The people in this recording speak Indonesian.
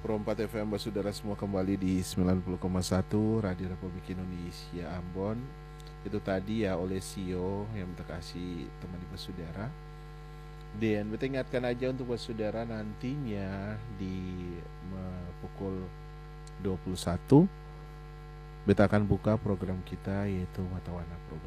101,4 FM saudara semua kembali di 90,1 Radio Republik Indonesia Ambon. Itu tadi ya oleh CEO yang kasih teman ibu saudara. Dan beta ingatkan aja untuk saudara nantinya di pukul 21 beta akan buka program kita yaitu Mata Warna Program.